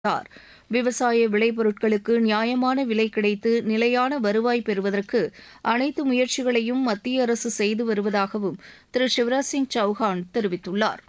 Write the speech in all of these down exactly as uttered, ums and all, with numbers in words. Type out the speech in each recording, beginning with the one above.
தெரிவித்தார். விவசாய விளைபொருட்களுக்கு நியாயமான விலை கிடைத்து நிலையான வருவாய் பெறுவதற்கு அனைத்து முயற்சிகளையும் மத்திய அரசு செய்து வருவதாகவும் திரு சிவராஜ் சிங் சௌஹான் தெரிவித்துள்ளார்.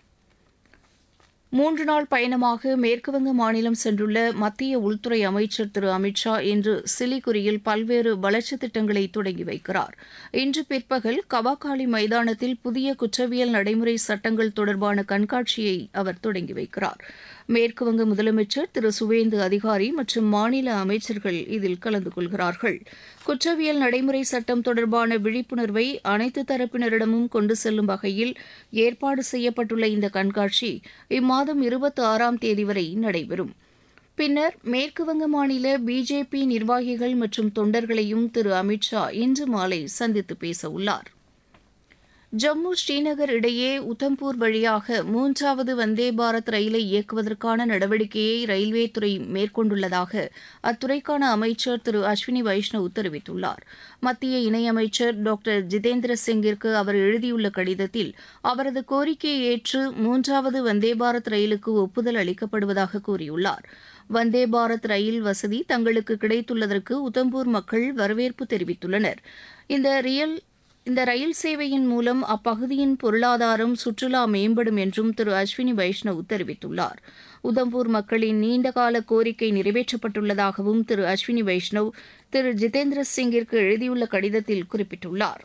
மூன்று நாள் பயணமாக மேற்குவங்க மாநிலம் சென்றுள்ள மத்திய உள்துறை அமைச்சர் திரு அமித் ஷா இன்று சிலிகுரியில் பல்வேறு வளர்ச்சித் திட்டங்களை தொடங்கி வைக்கிறார். இன்று பிற்பகல் கவாகாலி மைதானத்தில் புதிய குற்றவியல் நடைமுறை சட்டங்கள் தொடர்பான கண்காட்சியை அவர் தொடங்கி வைக்கிறார். மேற்குவங்க முதலமைச்சர் திரு சுவேந்து அதிகாரி மற்றும் மாநில அமைச்சர்கள் இதில் கலந்து கொள்கிறார்கள். குற்றவியல் நடைமுறை சட்டம் தொடர்பான விழிப்புணர்வை அனைத்து தரப்பினரிடமும் கொண்டு செல்லும் வகையில் ஏற்பாடு செய்யப்பட்டுள்ள இந்த கண்காட்சி இம்மாதம் இருபத்தி ஆறாம் தேதி வரை நடைபெறும். பின்னர் மேற்குவங்க மாநில பிஜேபி நிர்வாகிகள் மற்றும் தொண்டர்களையும் திரு அமித் ஷா இன்று மாலை சந்தித்து பேசவுள்ளார். ஜம்மு ஸ்ரீநகர் இடையே உத்தம்பூர் வழியாக மூன்றாவது வந்தே பாரத் ரயிலை இயக்குவதற்கான நடவடிக்கையை ரயில்வே துறை மேற்கொண்டுள்ளதாக அத்துறைக்கான அமைச்சர் திரு அஸ்வினி வைஷ்ணவ் தெரிவித்துள்ளார். மத்திய இணையமைச்சர் டாக்டர் ஜிதேந்திர சிங்கிற்கு அவர் எழுதியுள்ள கடிதத்தில் அவரது கோரிக்கையை ஏற்று மூன்றாவது வந்தே பாரத் ரயிலுக்கு ஒப்புதல் அளிக்கப்படுவதாக கூறியுள்ளார். வந்தே பாரத் ரயில் வசதி தங்களுக்கு கிடைத்துள்ளதற்கு உத்தம்பூர் மக்கள் வரவேற்பு தெரிவித்துள்ளனர். இந்த ரியல் இந்த ரயில் சேவையின் மூலம் அப்பகுதியின் பொருளாதாரம், சுற்றுலா மேம்படும் என்றும் திரு அஸ்வினி வைஷ்ணவ் தெரிவித்துள்ளார். உதம்பூர் மக்களின் நீண்டகால கோரிக்கை நிறைவேற்றப்பட்டுள்ளதாகவும் திரு அஸ்வினி வைஷ்ணவ் திரு ஜிதேந்திர சிங்கிற்கு எழுதியுள்ள கடிதத்தில் குறிப்பிட்டுள்ளார்.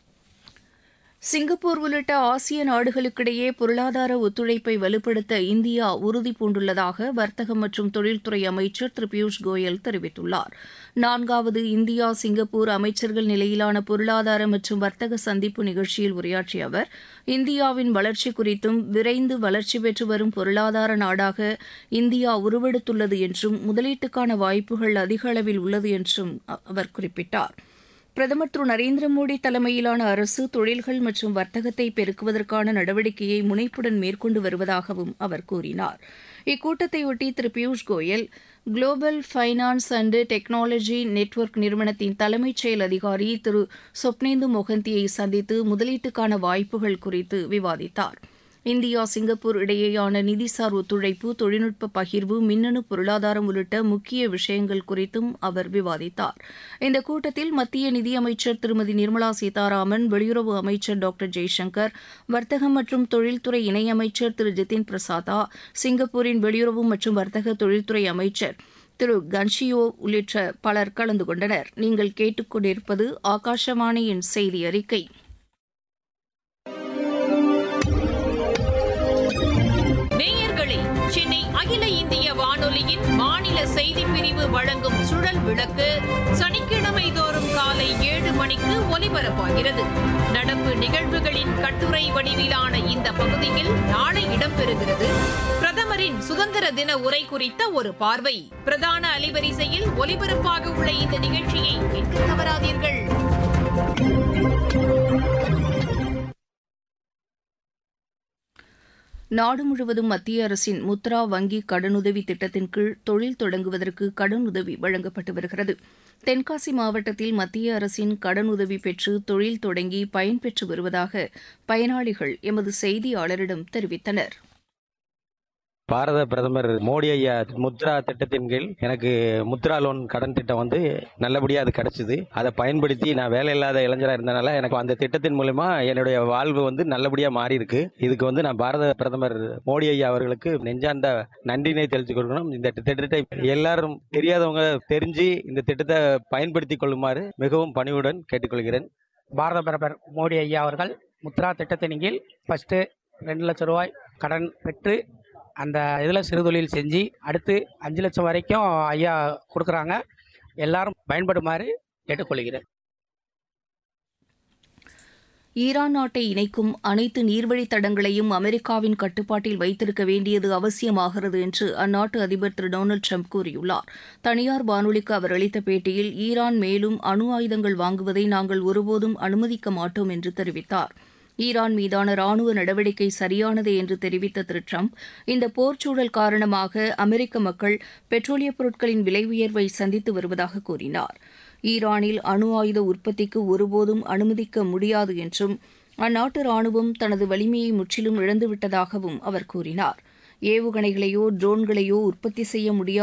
சிங்கப்பூர் உள்ளிட்ட ஆசிய நாடுகளுக்கிடையே பொருளாதார ஒத்துழைப்பை வலுப்படுத்த இந்தியா உறுதிபூண்டுள்ளதாக வர்த்தகம் மற்றும் தொழில்துறை அமைச்சர் திரு பியூஷ் கோயல் தெரிவித்துள்ளார். நான்காவது இந்தியா சிங்கப்பூர் அமைச்சர்கள் நிலையிலான பொருளாதார மற்றும் வர்த்தக சந்திப்பு நிகழ்ச்சியில் உரையாற்றிய அவர், இந்தியாவின் வளர்ச்சி குறித்தும் விரைந்து வளர்ச்சி பெற்று வரும் பொருளாதார நாடாக இந்தியா உருவெடுத்துள்ளது என்றும் முதலீட்டுக்கான வாய்ப்புகள் அதிக அளவில் உள்ளது என்றும் அவர் குறிப்பிட்டார். பிரதமர் திரு நரேந்திர மோடி தலைமையிலான அரசு தொழில்கள் மற்றும் வர்த்தகத்தை பெருக்குவதற்கான நடவடிக்கையை முனைப்புடன் மேற்கொண்டு வருவதாகவும் அவர் கூறினார். இக்கூட்டத்தையொட்டி திரு Piyush Goyal global finance and technology network நிறுவனத்தின் தலைமைச் செயல் அதிகாரி திரு சொப்னேந்து மொஹந்தியை சந்தித்து முதலீட்டுக்கான வாய்ப்புகள் குறித்து விவாதித்தார். இந்தியா சிங்கப்பூர் இடையேயான நிதிசார் ஒத்துழைப்பு, தொழில்நுட்ப பகிர்வு, மின்னணு பொருளாதாரம் உள்ளிட்ட முக்கிய விஷயங்கள் குறித்தும் அவர் விவாதித்தார். இந்த கூட்டத்தில் மத்திய நிதியமைச்சர் திருமதி நிர்மலா சீதாராமன், வெளியுறவு அமைச்சர் டாக்டர் ஜெய்சங்கர், வர்த்தகம் மற்றும் தொழில்துறை இணையமைச்சர் திரு ஜிதின் பிரசாதா, சிங்கப்பூரின் வெளியுறவு மற்றும் வர்த்தக தொழில்துறை அமைச்சர் திரு கன்ஷியோ உள்ளிட்ட பலர் கலந்து கொண்டனர். நீங்கள் கேட்டுக்கொண்டிருப்பது ஆகாஷவாணியின் செய்தி அறிக்கை. சென்னை அகில இந்திய வானொலியின் மாநில செய்திப் பிரிவு வழங்கும் சுழல் விளக்கு சனிக்கிழமை தோறும் காலை ஏழு மணிக்கு ஒலிபரப்பாகிறது. நடப்பு நிகழ்வுகளின் கட்டுரை வடிவிலான இந்த பகுதியில் நாளை இடம்பெறுகிறது. பிரதமரின் சுதந்திர தின உரை குறித்த ஒரு பார்வை. பிரதான அலைவரிசையில் ஒலிபரப்பாக உள்ள இந்த நிகழ்ச்சியை கேட்க தவறாதீர்கள். நாடு முழுவதும் மத்திய அரசின் முத்ரா வங்கி கடனுதவி திட்டத்தின் கீழ் தொழில் தொடங்குவதற்கு கடனுதவி வழங்கப்பட்டு வருகிறது. தென்காசி மாவட்டத்தில் மத்திய அரசின் கடனுதவி பெற்று தொழில் தொடங்கி பயன்பெற்று வருவதாக பயனாளிகள் எமது செய்தியாளரிடம் தெரிவித்தனர். பாரத பிரதமர் மோடி ஐயா முத்ரா திட்டத்தின் கீழ் எனக்கு முத்ரா லோன் கடன் திட்டம் வந்து நல்லபடியாக அது கிடைச்சிது. அதை பயன்படுத்தி நான் வேலை இல்லாத இளைஞராக இருந்தனால எனக்கு அந்த திட்டத்தின் மூலமா என்னுடைய வாழ்வு வந்து நல்லபடியாக மாறி இருக்கு. இதுக்கு வந்து நான் பாரத பிரதமர் மோடி ஐயா அவர்களுக்கு நெஞ்சார்ந்த நன்றினை தெரிவித்துக் கொள்ளணும். இந்த திட்டத்தை எல்லாரும் தெரியாதவங்க தெரிஞ்சு இந்த திட்டத்தை பயன்படுத்திக் கொள்ளுமாறு மிகவும் பணிவுடன் கேட்டுக்கொள்கிறேன். பாரத பிரதமர் மோடி ஐயா அவர்கள் முத்ரா திட்டத்தின் கீழ் ஃபர்ஸ்ட் ரெண்டு லட்சம் ரூபாய் கடன் பெற்று அந்த இதில் சிறுதொழில் செஞ்சு அடுத்து அஞ்சு லட்சம் வரைக்கும் ஐயா கொடுக்குறாங்க. எல்லாரும் பயன்படுமாறு கேட்டுக்கொள்கிறேன். ஈரான் நாட்டை இணைக்கும் அனைத்து நீர்வழித் தடங்களையும் அமெரிக்காவின் கட்டுப்பாட்டில் வைத்திருக்க வேண்டியது அவசியமாகிறது என்று அந்நாட்டு அதிபர் திரு டொனால்டு ட்ரம்ப் கூறியுள்ளார். தனியார் வானொலிக்கு அவர் அளித்த பேட்டியில் ஈரான் மேலும் அணு ஆயுதங்கள் வாங்குவதை நாங்கள் ஒருபோதும் அனுமதிக்க மாட்டோம் என்று தெரிவித்தார். ஈரான் மீதான ராணுவ நடவடிக்கை சரியானது என்று தெரிவித்த திரு ட்ரம்ப், இந்த போர்ச்சூழல் காரணமாக அமெரிக்க மக்கள் பெட்ரோலியப் பொருட்களின் விலை உயர்வை சந்தித்து வருவதாக கூறினார். ஈரானில் அணு ஆயுத உற்பத்திக்கு ஒருபோதும் அனுமதிக்க முடியாது என்றும் அந்நாட்டு ராணுவம் தனது வலிமையை முற்றிலும் இழந்துவிட்டதாகவும் அவர் கூறினார். ஏவுகணைகளையோ ட்ரோன்களையோ உற்பத்தி செய்ய முடியாது